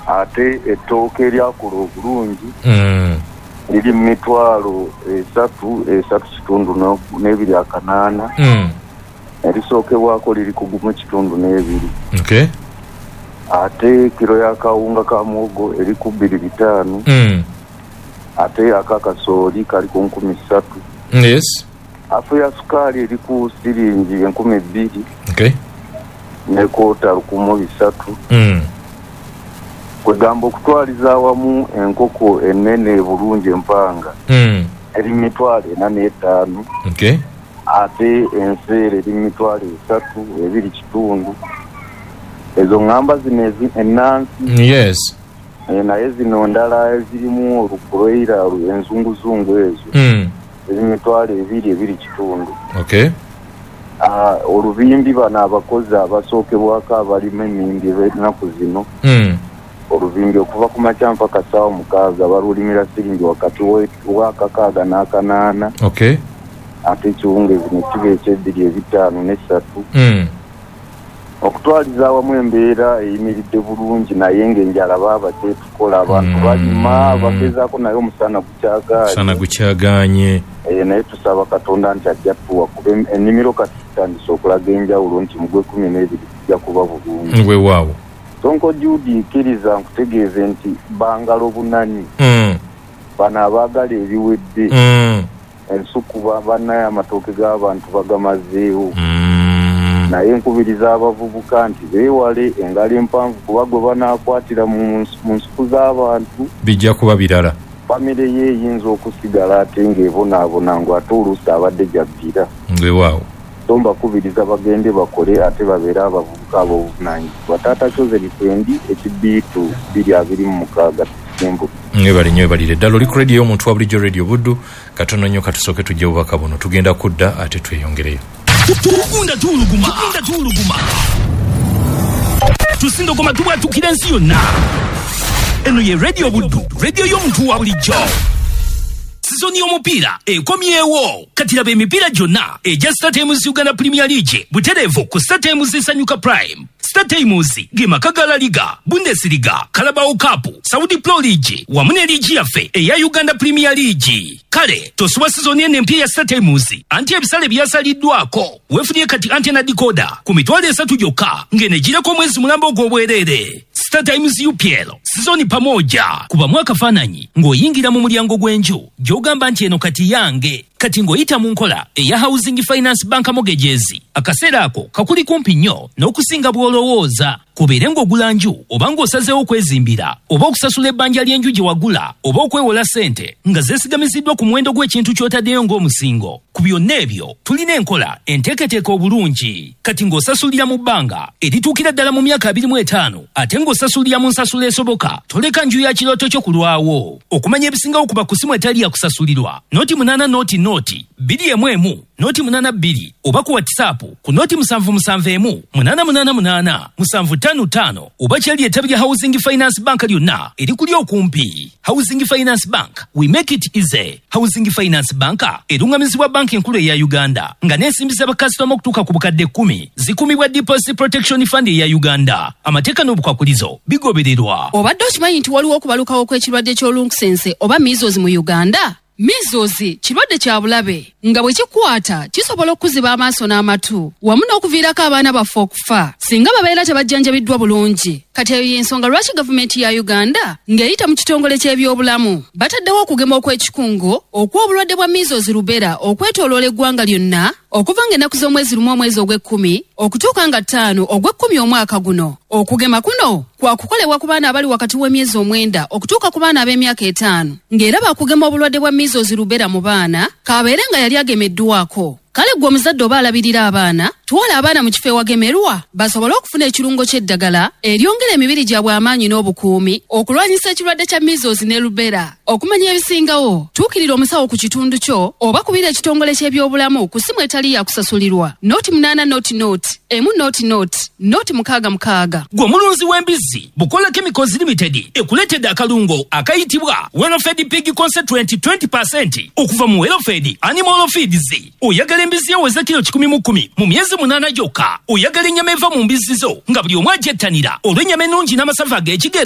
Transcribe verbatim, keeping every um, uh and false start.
ate ettooke lyakula obulungi mm. liri mu mitwalo esatu esatu kitundu n'ebiri akanaana mm. erisookebwako liri ku gumu kitundu n'ebiri. Okay. Ate kiro ya kawunga ka muwogo eri ku bbiri bitaano mm. ate akakasooli kali ku nkumi ssatu. Yes. Afu ya sukaali eri ku siringi enkumi bbiri. Okay. Ne koota lukumu bisatu. mm. Kwegamba okutwaliza awamu enkoko ennene bulungi empanga mm. eri mitwalo ena n'etaano. Okay. Ate enseere eri mitwalo esatu ebiri kitundu. Ezo ngamba zino ennansi. Yes. E, naye zino ndala ezirimu olukuleira enzunguzungu ezo mm. eri mitwalo ebiri ebiri kitundu. Okay. Uh, olubimbi bano abakozi abasookebwako abalima emindi b'ennaku zino mm. olubimbi okuva ku makya mpaka ssaawa mukaaga balulimira siringi wakati w'akakaaga n'akanaana. Okay. Ate ekiwungeezi ne kiba ekyebbiri ebitaano n'essatu. mm. Okutwaliza awamu embeera eyimiridde bulungi naye ng'enjala baaba tetukola abantu mm. balima bagezaako naye omusana gukyagaanye. Omusana gukyagaanye. E, naye tusaba Katonda nti ajja tuwa kuba ennimiro kati zitandise okulaga enjawulo nti mu gw'ekkumi n'ebiri kijja kuba bulungi. Weewaawo. Sonko Judy kkiriza nkutegeeze nti bangalo bunani mm. bano abaagala ebiwedde mm. ensukuba bannaye amatooke g'abantu bagamazeewo. mm. naye nkubiriza abavubuka nti beewale engalo empanvu kuba gwe banaakwatira mu nsuku z'abantu bijja kuba birala. famire ye eyinza okusigala ate ng'ebonaabona ngu ate oluusi abadde jabbira. Weewaawo. So mbakubiriza bagende bakole ate babeere abavubuka ab'obuvunaanyizibwa. Taata Kyoze Likwendi ekibbiitu bbiri abiri mu mukaaga Kisembo. Mwebale nnyo ebalire ddala oli ku radio omuntu wa bulijjo radio Buddu katono nnyo katusooke tujje bubaka buno tugenda kudda ate tweyongereyo. Tugunda tuluguma tugunda tuluguma tusindogoma tubwatukira ensi yonna. Eno ye radio Buddu, radio y'omuntu wa bulijjo. Sizoni y'omupiira ekomyewo kati laba emipiira gyonna egya StarTimes Uganda Premier League butereevu ku StarTimes Nsanyuka Prime. StarTimes ge maka ga La Liga, Bundesliga, Carabao Cup, Saudi Pro League wamu ne liigi yaffe eya Uganda Premier League. Kale tosuba sizoni eno empya ya StarTimes anti ebisale byasaliddwako weefunye kati antena decoder ku mitwalo esatu gyokka ng'enegireko omwezi mulamba ogw'obwereere. StarTimes U P L sizoni pamoja kuba mwaka faananyi ng'oyingira mu mulyango gw'enju gy'ogamba nti eno kati yange kati ng'oyita mu nkola eya Housing Finance Bank Mortgages. Akaseera ako kakuli kumpi nnyo n'okusinga bw'olowooza. Kubeere ng'ogula nju oba ng'osazeewo okwezimbira oba okusasula ebbanja ly'enju gye wagula oba okwewola ssente nga zeesigamiziddwa ku muwendo gw'ekintu ky'otaddeyo ng'omusingo. Ku byonna ebyo tulina enkola enteeketeeka obulungi kati ng'osasulira mu bbanga erituukira ddala mu myaka abiri mu etaano ate ng'osasulira mu nsasula esoboka. Toleka nju ya kirooto kyo kulwawo. Okumanya ebisingawo kuba ku simu etali yakusasulirwa noti munaana noti noti bbiri emu emu noti munaana bbiri oba ku WhatsApp ku noti musanvu musanvu emu munaana munaana munaana musanvu ttaano ttaano oba kyali ettabi lya Housing Finance Bank lyonna erikuli okumpi. Housing Finance Bank, we make it easy. Housing Finance Bank erungamizibwa banki enkulu eya Uganda nga n'ensimbi z'abakasitoma okutuuka ku bukadde kkumi zikumibwa Deposit Protection Fund eya Uganda. Amateeka n'obukwakulizo bigobererwa. Obadde okimanyi nti waliwo okubalukawo kw'ekirwadde ky'olunkusense oba measles mu Uganda? Measles kirwadde kya bulabe nga bwe kikwata kisobola okuziba amaaso n'amatu wamu n'okuviirako abaana baffe okufa singa babeera tebajjanjabiddwa bulungi. Kati eyo y'ensonga lwaki gavumenti ya Uganda ng'eyita mu kitongole ky'ebyobulamu bataddewo okugema okw'ekikungo okw'obulwadde bwa measles rubella okwetooloola eggwanga lyonna okuva ng'ennaku z'omwezi lumu omwezi ogw'ekkumi okutuuka nga ttaano ogw'ekkumi omwaka guno. Okugema kuno kwakukolebwa ku baana abali wakati w'emyezi omwenda okutuuka ku baana ab'emyaka etaano ng'era baakugema obulwadde bwa measles rubella mu baana kabeere nga yali agemeddwako. Kale gwe omuzadde oba alabirira abaana tuwala abaana mu kifo ewagemerwa basobole okufuna ekirungo ky'eddagala eryongera emibiri gyabwe amaanyi n'obukuumi okulwanyisa ekirwadde kya measles ne rubella. Okumanya ebisingawo tuukirira omusawo ku kitundu kyo oba kubira ekitongole ky'ebyobulamu ku simu etali yakusasulirwa noti munaana noti noti emu noti noti noti mukaaga mukaaga. Gwe omulunzi w'embizzi Bukola Chemicals Limited ekuleetedde akalungo akayitibwa Welfed Pig Concentrate twenty percent okuva mu Welfed Animal Feeds. Oyagala embizzi eweza kilo kikumi mu kkumi mu myezi munaana gyokka. Oyagala ennyama eva mu mbizzi zo nga buli omu agyettanira olw'ennyama ennungi n'amasavu ag'ekigero